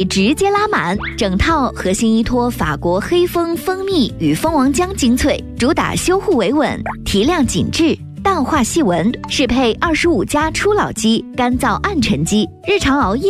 直接拉满。整套核心依托法国黑蜂、蜂蜜与蜂王浆精粹，主打修护维稳、提亮紧致、淡化细纹，适配25+初老肌、干燥暗沉肌，日常熬夜